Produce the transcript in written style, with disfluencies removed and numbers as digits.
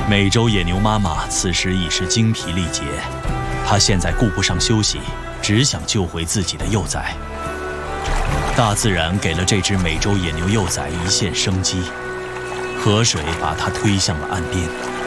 美洲野牛妈妈此时已是精疲力竭，她现在顾不上休息，只想救回自己的幼崽。大自然给了这只美洲野牛幼崽一线生机，河水把它推向了岸边。